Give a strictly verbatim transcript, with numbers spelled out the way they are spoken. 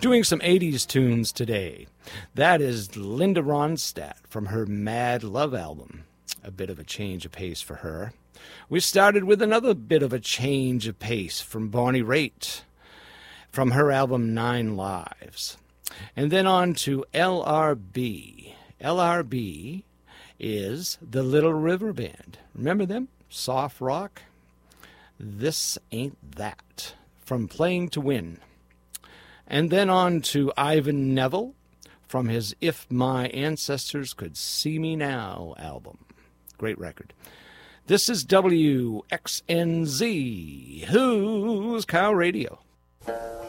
Doing some eighties tunes today. That is Linda Ronstadt from her Mad Love album. A bit of a change of pace for her. We started with another bit of a change of pace from Bonnie Raitt from her album Nine Lives. And then on to L R B. L R B is the Little River Band. Remember them? Soft rock. This Ain't That from Playing to Win. And then on to Ivan Neville from his If My Ancestors Could See Me Now album. Great record. This is W X N Z, Who's Cow Radio.